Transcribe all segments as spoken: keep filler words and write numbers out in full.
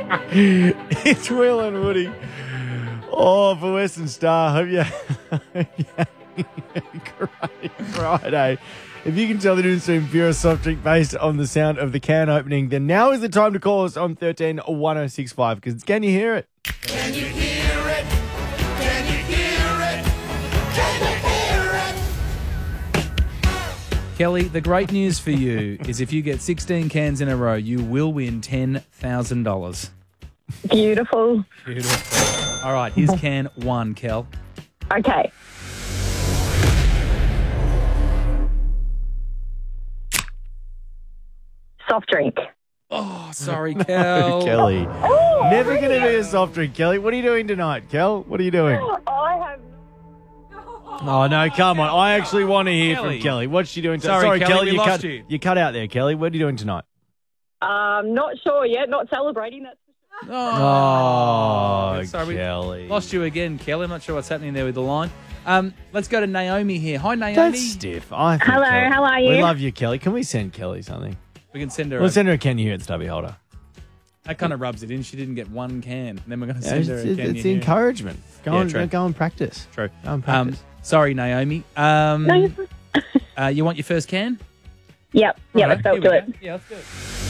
It's Will and Woody. Oh, for Western Star. Hope you yeah, great Friday. If you can tell the difference between beer or soft drink based on the sound of the can opening, then now is the time to call us on thirteen one oh six five because can you hear it? Can you hear it? Can you hear it? Can you hear it? Kelly, the great news for you is if you get sixteen cans in a row, you will win ten thousand dollars. Beautiful. Beautiful. All right, here's can one, Kel. Okay. Soft drink. Oh, sorry, Kel. Kelly. Never going to be a soft drink, Kelly. What are you doing tonight, Kel? What are you doing? I have. Oh, no, come on. I actually want to hear Kelly. from Kelly. What's she doing tonight? Sorry, Kelly, we you, lost cut, you. you cut out there, Kelly. What are you doing tonight? Um, not sure yet. Not celebrating. That's Oh, sorry, Kelly. we lost you again, Kelly. I'm not sure what's happening there with the line. Um, let's go to Naomi here. Hi, Naomi. That's stiff. I think Hello, Kelly- how are you? We love you, Kelly. Can we send Kelly something? We can send her. We'll a, send her a can you hear it stubby holder. that kind of rubs it in. She didn't get one can. Then we're going to Yeah, send it's her a it's, can. it's you the hear it? encouragement. Go, Yeah, on, true. go and practice. True. Go and Um, practice. sorry, Naomi. Um, no. You're fine. uh, you want your first can? Yep. Yeah. Let's go Here do we it. go. Yeah, let's do it.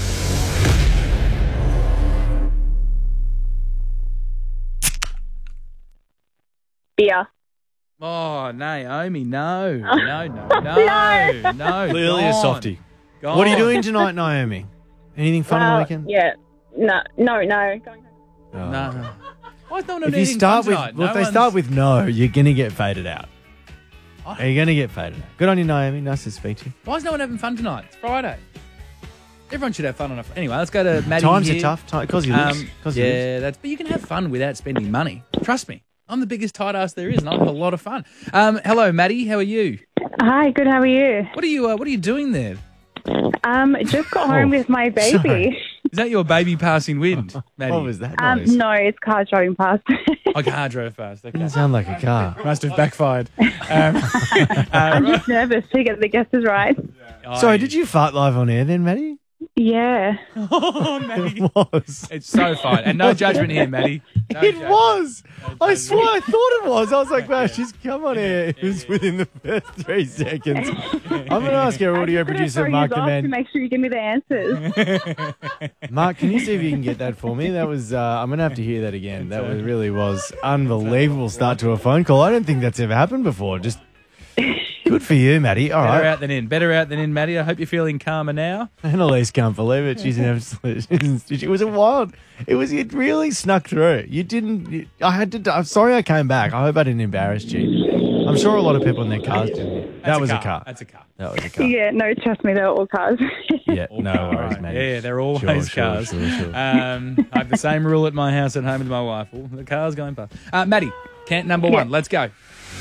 Beer. Oh, Naomi, no. No, no, no. No. No. Clearly a gone. softie. Gone. What are you doing tonight, Naomi? Anything fun on Well, the weekend? Yeah. No. No. No. Going home. Oh. No. Why is no one If you eating start fun with, tonight? well, No if they one's- start with no, you're gonna get faded out. Oh. You're gonna get faded out. Good on you, Naomi. Nice to speak to you. Why is no one having fun tonight? It's Friday. Everyone should have fun on a. Anyway, let's go to Maddie. Times here. are tough. Because you lose. Um, Cause you lose. yeah, that's. But you can have fun without spending money. Trust me. I'm the biggest tight ass there is, and I have a lot of fun. Um, hello, Maddie. How are you? Hi, good. How are you? What are you? Uh, what are you doing there? Um, just got home Oh, with my baby. sorry. Is that your baby passing wind, Maddie? What was that Um, noise? no, it's car driving past. Oh, car drove fast. Okay. Didn't sound like a car. Must have backfired. Um, I'm just nervous to get the guesses right. Sorry, did you fart live on air then, Maddie? Yeah. Oh, Maddie. It was. It's so fine, and no judgment here, Maddie. No It judgment. was. I judgment. swear I thought it was. I was like, wow, she's come on air. It was within the first three seconds. I'm going to ask our audio producer, Mark the to Man. make sure you give me the answers. Mark, can you see if you can get that for me? That was, uh, I'm going to have to hear that again. That was, really was unbelievable start to a phone call. I don't think that's ever happened before. Just good for you, Maddie. All Better right. out than in. Better out than in, Maddie. I hope you're feeling calmer now. Annalise can't believe it. She's an absolute. It was a wild. It was. It really snuck through. You didn't. I had to. I'm sorry I came back. I hope I didn't embarrass you. I'm sure a lot of people in their cars didn't. That That's was a car. That's a car. That was a car. Yeah, no, trust me, they're all cars. Yeah. No All worries, right. mate. Yeah, they're always Sure, sure, cars. sure, sure. Um, I have the same rule at my house at home with my wife. Well, the car's going past. Uh, Maddie, can number Yeah. one. Let's go.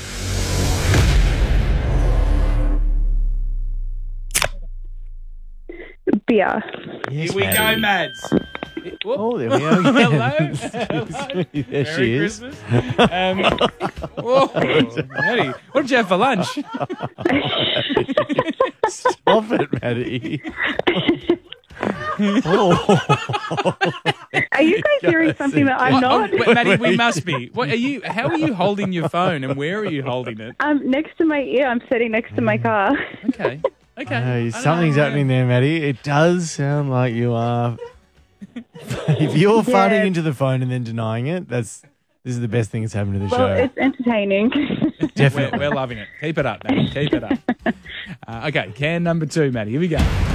Beer. Yes, Here we go, Maddie. Mads. Whoop. Oh, there we go. Hello. There Merry she is. Christmas. Um, whoa. Maddie, what did you have for lunch? Stop it, Maddie. Oh. Are you guys hearing something that I'm What- not? oh, wait, Maddie, we must be. What are you? How are you holding your phone, and where are you holding it? Um, next to my ear, I'm sitting next to my car. Okay. Okay. I Hey, don't something's know. happening there, Maddie. It does sound like you are. If you're farting Yeah. into the phone and then denying it, that's this is the best thing that's happened to the Well, show. it's entertaining. We're, Definitely. we're loving it. Keep it up, Maddie. Keep it up. Uh, okay, can number two, Maddie. Here we go.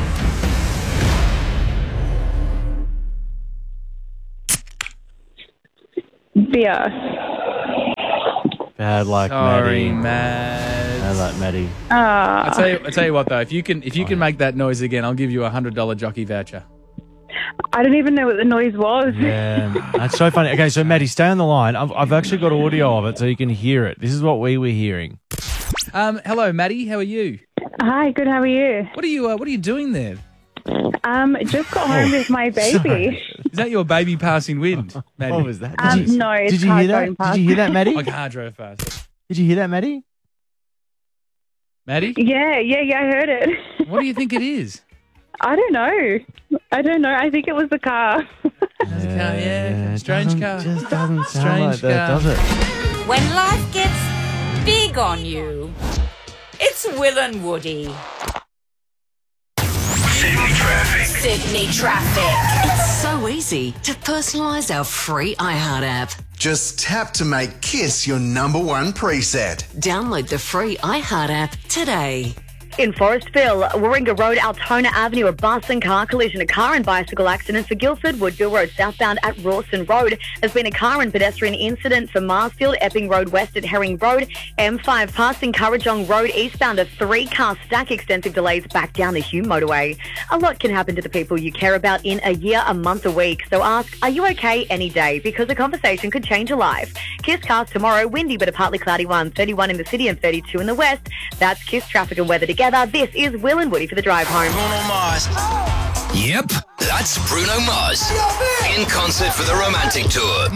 Beer. Bad luck, Sorry, Maddie. Mads. Bad luck, Maddie. Ah. I tell you, I tell you what though, if you can, if you can make that noise again, I'll give you a hundred dollar jockey voucher. I don't even know what the noise was. Yeah, that's so funny. Okay, so Maddie, stay on the line. I've, I've actually got audio of it so you can hear it. This is what we were hearing. Um, hello, Maddie. How are you? Hi, good. How are you? What are you? Uh, what are you doing there? Um, just got home with my baby. Sorry. Is that your baby passing wind, Maddie? What was that? Um, Did you, no, it's did you car hear going that? past. Did you hear that, Maddie? My car drove fast. Did you hear that, Maddie? Maddie, Yeah, yeah, yeah. I heard it. what do you think it is? I don't know. I don't know. I think it was the car. Yeah, yeah. Strange doesn't- car. Just doesn't sound Strange like that, car. does it? When life gets big on you, it's Will and Woody. Sydney traffic. Sydney traffic. It's so easy to personalise our free iHeart app. Just tap to make Kiss your number one preset. Download the free iHeart app today. In Forestville, Warringah Road, Altona Avenue, a bus and car collision, a car and bicycle accident for Guildford, Woodville Road, southbound at Rawson Road. There's been a car and pedestrian incident for Marsfield, Epping Road, west at Herring Road. M five passing Currajong Road, eastbound, a three-car stack, extensive delays back down the Hume motorway. A lot can happen to the people you care about in a year, a month, a week. So ask, are you okay any day? Because a conversation could change a life. Kiss cars tomorrow, windy but a partly cloudy one, thirty-one in the city and thirty-two in the west. That's Kiss traffic and weather together. This is Will and Woody for the drive home. Bruno Mars. Yep, that's Bruno Mars in concert for the Romantic Tour.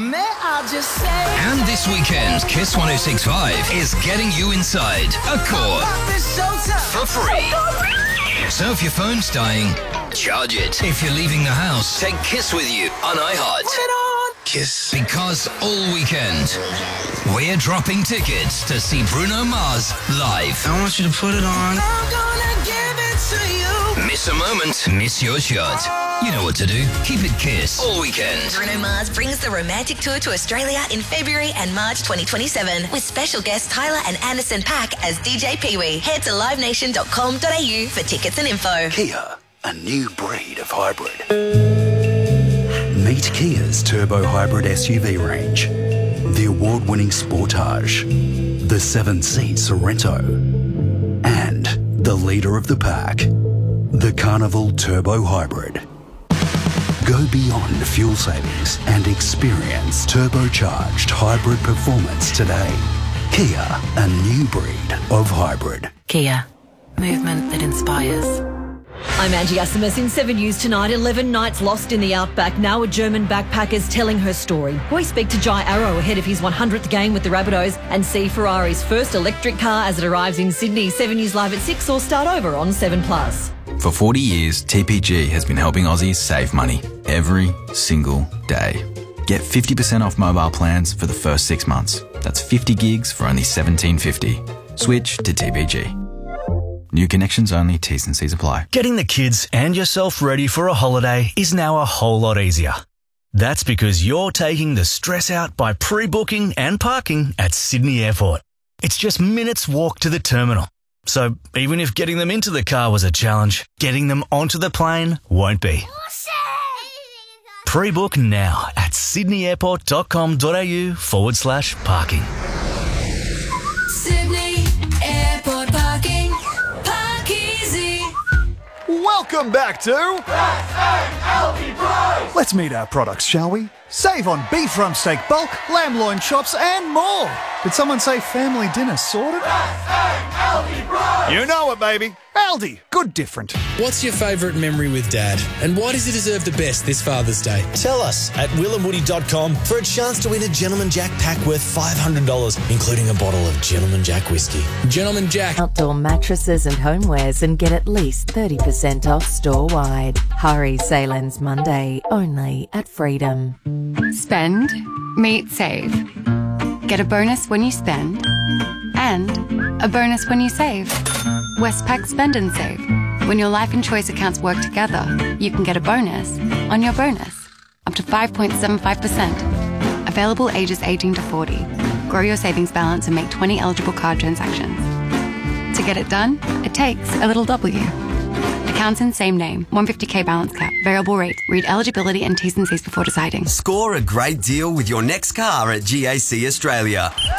And this weekend, Kiss one oh six point five is getting you inside Accor for free. So if your phone's dying, charge it. If you're leaving the house, take Kiss with you on iHeart. Kiss. Because all weekend, we're dropping tickets to see Bruno Mars live. I want you to put it on. I'm gonna give it to you. Miss a moment, miss your shot. You know what to do. Keep it Kiss all weekend. Bruno Mars brings the Romantic Tour to Australia in February and March twenty twenty-seven with special guests Tyler and Anderson .Paak as D J Pee-wee. Head to live nation dot com dot a u for tickets and info. Kia, a new breed of hybrid. Meet Kia's turbo hybrid S U V range. The award-winning Sportage, the seven-seat Sorrento, and the leader of the pack, the Carnival Turbo Hybrid. Go beyond fuel savings and experience turbocharged hybrid performance today. Kia, a new breed of hybrid. Kia, movement that inspires. I'm Angie Asimus in seven News tonight. eleven nights lost in the outback. Now a German backpacker's telling her story. We speak to Jai Arrow ahead of his one hundredth game with the Rabbitohs and see Ferrari's first electric car as it arrives in Sydney. seven News Live at six or start over on seven plus. For forty years, T P G has been helping Aussies save money every single day. Get fifty percent off mobile plans for the first six months. That's fifty gigs for only seventeen fifty. Switch to T P G. New connections only, T's and C's apply. Getting the kids and yourself ready for a holiday is now a whole lot easier. That's because you're taking the stress out by pre-booking and parking at Sydney Airport. It's just minutes walk to the terminal. So even if getting them into the car was a challenge, getting them onto the plane won't be. Pre-book now at sydneyairport.com.au forward slash parking. Sydney Airport parking. Park easy. Welcome back to L B Bros. Let's meet our products, shall we? Save on beef rump steak bulk, lamb loin chops, and more. Did someone say family dinner sorted? You know it, baby. Aldi, good different. What's your favourite memory with Dad? And why does he deserve the best this Father's Day? Tell us at will and woody dot com for a chance to win a Gentleman Jack pack worth five hundred dollars, including a bottle of Gentleman Jack whiskey. Gentleman Jack. Outdoor mattresses and homewares and get at least thirty percent off store-wide. Hurry, sale ends Monday, only at Freedom. Spend, meet, save. Get a bonus when you spend and a bonus when you save. Westpac Spend and Save. When your life and choice accounts work together, you can get a bonus on your bonus, up to five point seven five percent. Available ages eighteen to forty. Grow your savings balance and make twenty eligible card transactions. To get it done, it takes a little W. Accounts in same name. one hundred fifty k balance cap. Variable rate. Read eligibility and T's and C's before deciding. Score a great deal with your next car at G A C Australia.